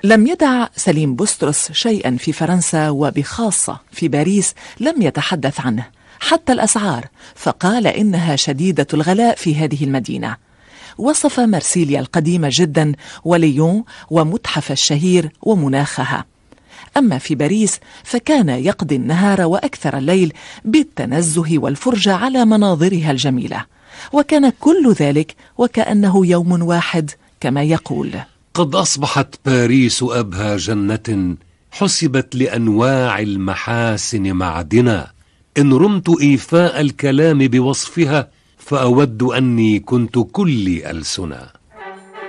لم يدع سليم بسترس شيئا في فرنسا وبخاصة في باريس لم يتحدث عنه، حتى الأسعار، فقال إنها شديدة الغلاء في هذه المدينة. وصف مرسيليا القديمة جدا وليون ومتحف الشهير ومناخها. أما في باريس فكان يقضي النهار وأكثر الليل بالتنزه والفرجة على مناظرها الجميلة، وكان كل ذلك وكأنه يوم واحد كما يقول. قد أصبحت باريس أبهى جنة حسبت لأنواع المحاسن معدنا، إن رمت إيفاء الكلام بوصفها فأود أني كنت كلي ألسنا.